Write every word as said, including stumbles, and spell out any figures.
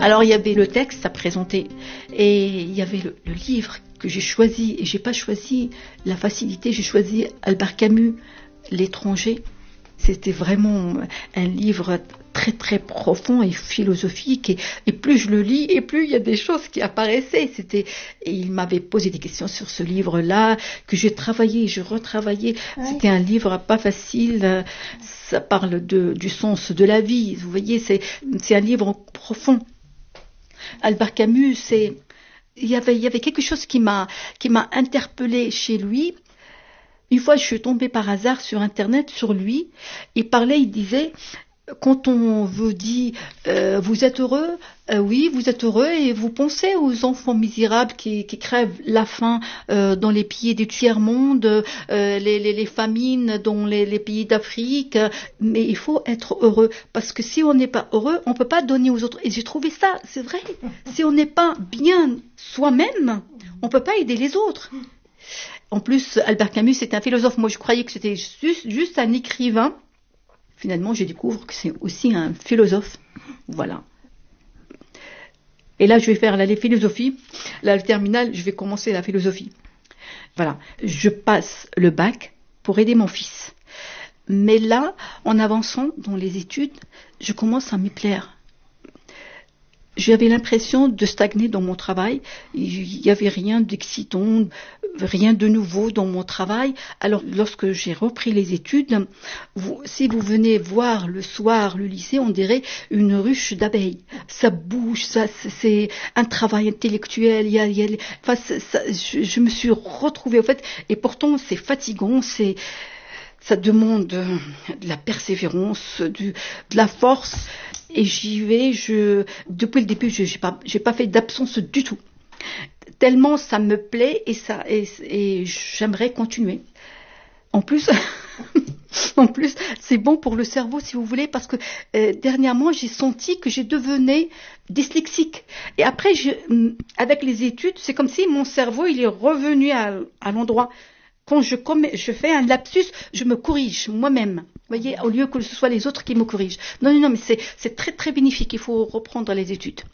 Alors il y avait le texte à présenter et il y avait le, le livre que j'ai choisi. Et j'ai pas choisi la facilité, j'ai choisi Albert Camus, L'étranger. C'était vraiment un livre très très profond et philosophique et, et plus je le lis et plus il y a des choses qui apparaissaient. C'était, et il m'avait posé des questions sur ce livre-là que j'ai travaillé, j'ai retravaillé. Ouais. C'était un livre pas facile. Ça parle de, du sens de la vie. Vous voyez, c'est, c'est un livre profond. Albert Camus, c'est, il y avait, il y avait quelque chose qui m'a, qui m'a interpellée chez lui. Une fois, je suis tombée par hasard sur Internet, sur lui. Il parlait, il disait, quand on vous dit euh, vous êtes heureux, euh, oui, vous êtes heureux, et vous pensez aux enfants misérables qui, qui crèvent la faim euh, dans les pays du tiers-monde, euh, les, les, les famines dans les, les pays d'Afrique. Mais il faut être heureux, parce que si on n'est pas heureux, on ne peut pas donner aux autres. Et j'ai trouvé ça, c'est vrai. Si on n'est pas bien soi-même, on ne peut pas aider les autres. En plus, Albert Camus, c'est un philosophe. Moi, je croyais que c'était juste, juste un écrivain. Finalement, je découvre que c'est aussi un philosophe. Voilà. Et là, je vais faire la philosophie. Là, le terminal, je vais commencer la philosophie. Voilà. Je passe le bac pour aider mon fils. Mais là, en avançant dans les études, je commence à m'y plaire. J'avais l'impression de stagner dans mon travail. Il n'y avait rien d'excitant, rien de nouveau dans mon travail. Alors, lorsque j'ai repris les études, vous, si vous venez voir le soir le lycée, on dirait une ruche d'abeilles. Ça bouge, ça, c'est un travail intellectuel. Il y a, il y a, enfin, ça, ça, je, je me suis retrouvée, en fait, et pourtant, c'est fatigant, c'est... Ça demande de la persévérance, du, de la force. Et j'y vais, je, depuis le début, je n'ai pas, j'ai pas fait d'absence du tout. Tellement ça me plaît et, ça, et, et j'aimerais continuer. En plus, en plus, c'est bon pour le cerveau, si vous voulez, parce que euh, dernièrement, j'ai senti que j'ai devenu dyslexique. Et après, je, avec les études, c'est comme si mon cerveau il est revenu à, à l'endroit. Quand je, commets, je fais un lapsus, je me corrige moi-même. Vous voyez, au lieu que ce soit les autres qui me corrigent. Non, non, non, mais c'est, c'est très, très bénéfique. Il faut reprendre les études.